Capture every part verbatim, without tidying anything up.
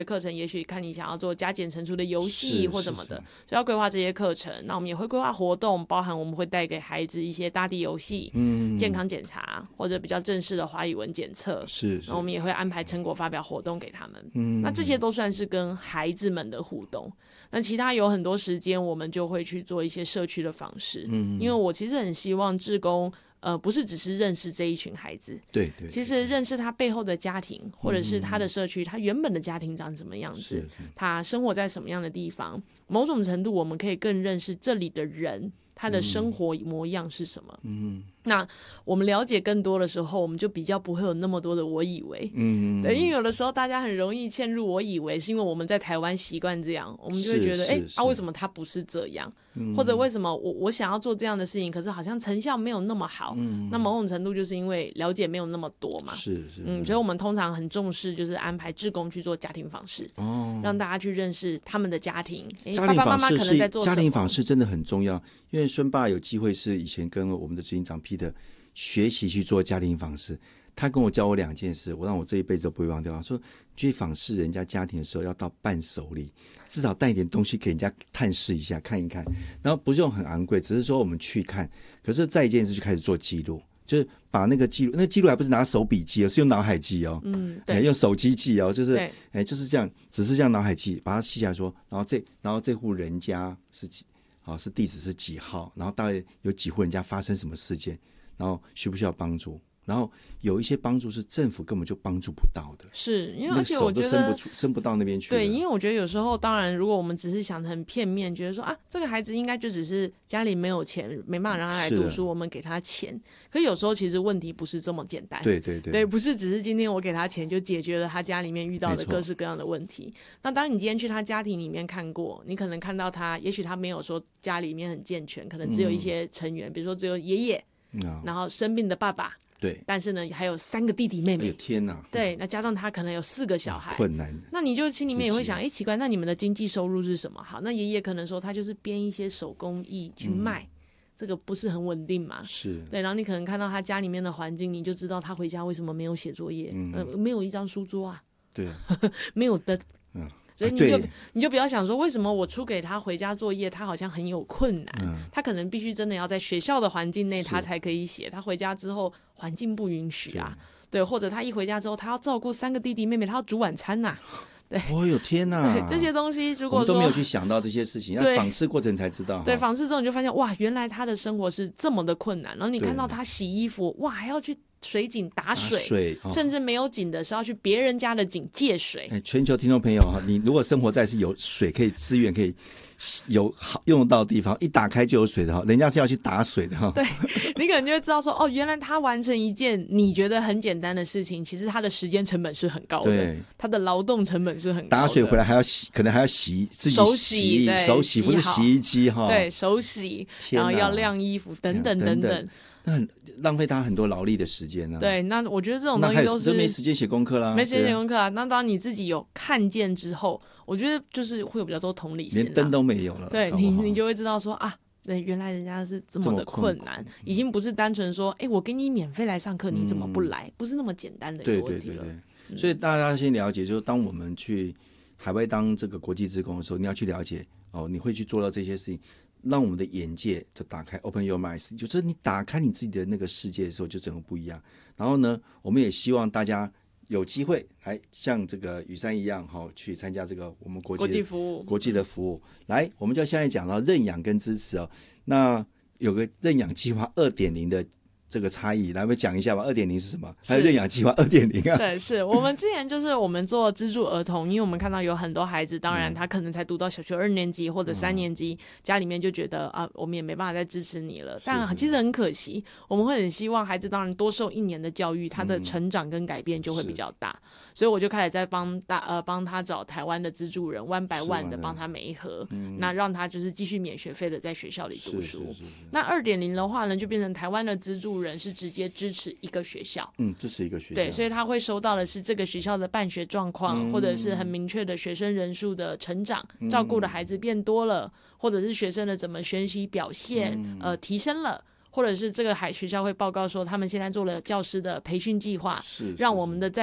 课程也许看你想要做加减乘除的游戏或什么的，所以要规划这些课程。那我们也会规划活动，包含我们会带给孩子一些大地游戏、嗯、健康检查或者比较正式的华语文检测， 是， 然后我们也会安排成果发表活动给他们、嗯、那这些都算是跟孩子们的互动。那其他有很多时间我们就会去做一些社区的访视、嗯、因为我其实很希望志工呃，不是只是认识这一群孩子， 对 对, 对， 其实认识他背后的家庭，或者是他的社区，他原本的家庭长什么样子，他生活在什么样的地方，某种程度我们可以更认识这里的人，他的生活模样是什么。嗯，那我们了解更多的时候，我们就比较不会有那么多的我以为。嗯，对，因为有的时候大家很容易陷入我以为，是因为我们在台湾习惯这样，我们就会觉得，哎啊，为什么他不是这样？嗯、或者为什么我我想要做这样的事情，可是好像成效没有那么好？嗯，那某种程度就是因为了解没有那么多嘛。 是是， 嗯，所以我们通常很重视，就是安排志工去做家庭访视，哦，让大家去认识他们的家庭。 家庭访视是家庭访视真的很重要，因为孙爸有机会是以前跟我们的执行长 Peter 学习去做家庭访视。他跟我教我两件事，我让我这一辈子都不会忘掉。他说去访视人家家庭的时候要到伴手礼，至少带一点东西给人家探视一下看一看，然后不是用很昂贵，只是说我们去看，可是再一件事就开始做记录，就是把那个记录，那个记录还不是拿手笔记哦，是用脑海记哦，嗯，对，欸、用手机记哦，就是哎、欸、就是这样，只是这样脑海记，把它记下来说，然后这然后这户人家是几好、哦、是地址是几号，然后大概有几户人家发生什么事件，然后需不需要帮助。然后有一些帮助是政府根本就帮助不到的， 是因为而且我觉得手都伸不出伸不到那边去。 对，因为我觉得有时候当然如果我们只是想得很片面，觉得说啊这个孩子应该就只是家里没有钱没办法让他来读书，我们给他钱，可是有时候其实问题不是这么简单。 对对对， 对，不是只是今天我给他钱就解决了他家里面遇到的各式各样的问题。那当你今天去他家庭里面看过，你可能看到他也许他没有说家里面很健全，可能只有一些成员、嗯、比如说只有爷爷、嗯、然后生病的爸爸，对，但是呢还有三个弟弟妹妹，哎呦天哪， 对，那加上他可能有四个小孩， 困难。 那你就心里面也会想，哎，奇怪，那你们的经济收入是什么？好，那爷爷可能说他就是编一些手工艺去卖、嗯、这个不是很稳定嘛， 是， 对，然后你可能看到他家里面的环境，你就知道他回家为什么没有写作业、嗯呃、没有一张书桌啊， 对没有灯，嗯，所以你就、啊、你就不要想说为什么我出给他回家作业他好像很有困难、嗯、他可能必须真的要在学校的环境内他才可以写，他回家之后环境不允许啊， 对, 对，或者他一回家之后他要照顾三个弟弟妹妹，他要煮晚餐啊，对， 哦哟天哪， 对，这些东西如果说我们都没有去想到这些事情，要访视过程才知道。 对，访视之后你就发现哇原来他的生活是这么的困难，然后你看到他洗衣服哇还要去水井打水, 打水、哦、甚至没有井的是要去别人家的井借水、 欸、全球听众朋友，你如果生活在是有水可以资源可以有用得到的地方，一打开就有水的，人家是要去打水的。 对，你可能就会知道说哦，原来他完成一件你觉得很简单的事情，其实他的时间成本是很高的，他的劳动成本是很高的， 打水回来还要洗，可能还要洗自己手洗，对， 手洗不是洗衣机哈， 对，手洗，然后要晾衣服等等等等， 那很浪费他很多劳力的时间呢、啊。 对，那我觉得这种东西都是都没时间写功课啦， 没时间写功课啊。那当你自己有看见之后，我觉得就是会有比较多同理心， 连灯都没有了， 对你，你就会知道说啊，对，原来人家是这么的困难，已经不是单纯说，哎，我给你免费来上课，你怎么不来？嗯、不是那么简单的一个问题了。对对对对、嗯，所以大家先了解，就是当我们去海外当这个国际志工的时候，你要去了解哦，你会去做到这些事情。让我们的眼界就打开 ，open your minds， 就是你打开你自己的那个世界的时候，就整个不一样。然后呢，我们也希望大家有机会来像这个雨珊一样，哈、哦，去参加这个我们国际国际服务、 国际的服务。来，我们就现在讲到认养跟支持哦。那有个认养计划 二点零 的这个差异，来我们讲一下吧。二点零 是什么？还有认养计划 二点零 啊？ 对，是我们之前就是我们做资助儿童，因为我们看到有很多孩子，当然他可能才读到小学二年级或者三年级，嗯、家里面就觉得啊，我们也没办法再支持你了。但其实很可惜，我们会很希望孩子当然多受一年的教育，他的成长跟改变就会比较大。嗯、所以我就开始在帮大呃帮他找台湾的资助人，one by one的帮他媒合，嗯、那让他就是继续免学费的在学校里读书。是是是是，那二点零的话呢，就变成台湾的资助人是直接支持一个学校， 嗯，支持一个学校， 对，所以他会收到的是这个学校的办学状况、嗯，或者是很明确的学生人数的成长，嗯、照顾的孩子变多了，或者是学生的怎么学习表现、嗯、呃提升了。或者是这个海学校会报告说他们现在做了教师的培训计划，是让我们的在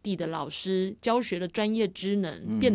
地的老师教学的专业知能变得